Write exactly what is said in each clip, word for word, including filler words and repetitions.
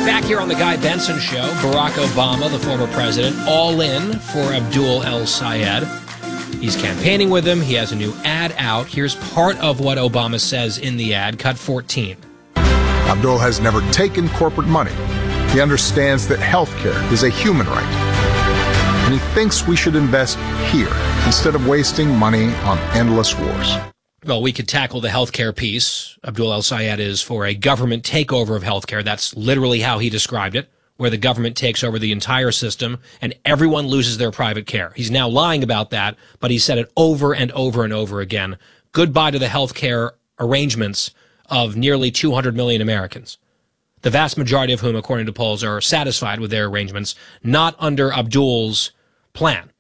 Back here on the Guy Benson Show, Barack Obama, the former president, all in for Abdul El-Sayed. He's campaigning with him. He has a new ad out. Here's part of what Obama says in the ad, cut fourteen. Abdul has never taken corporate money. He understands that health care is a human right. And he thinks we should invest here instead of wasting money on endless wars. Well, we could tackle the healthcare piece. Abdul El-Sayed is for a government takeover of healthcare. That's literally how he described it, where the government takes over the entire system and everyone loses their private care. He's now lying about that, but he said it over and over and over again. Goodbye to the healthcare arrangements of nearly two hundred million Americans, the vast majority of whom, according to polls, are satisfied with their arrangements, not under Abdul's plan.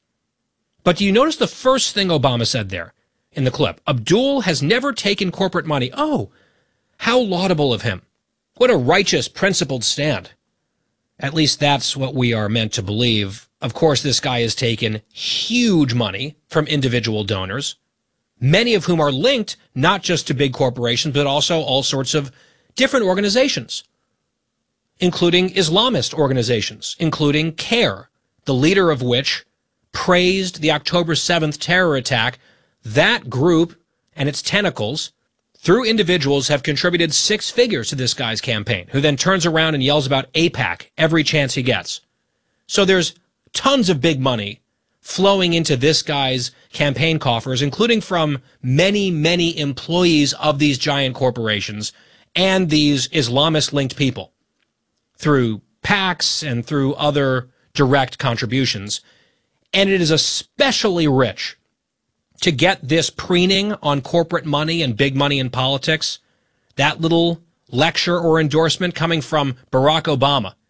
But do you notice the first thing Obama said there? In the clip, Abdul has never taken corporate money. Oh, how laudable of him. What a righteous, principled stand. At least that's what we are meant to believe. Of course, this guy has taken huge money from individual donors, many of whom are linked not just to big corporations, but also all sorts of different organizations, including Islamist organizations, including CARE, the leader of which praised the October seventh terror attack. That group and its tentacles, through individuals, have contributed six figures to this guy's campaign, who then turns around and yells about AIPAC every chance he gets. So there's tons of big money flowing into this guy's campaign coffers, including from many, many employees of these giant corporations and these Islamist-linked people through PACs and through other direct contributions. And it is especially rich to get this preening on corporate money and big money in politics, that little lecture or endorsement coming from Barack Obama,